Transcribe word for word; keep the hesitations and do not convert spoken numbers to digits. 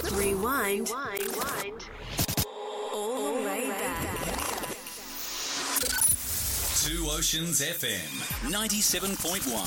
Rewind. Rewind. All the way back. Two Oceans F M, ninety-seven point one.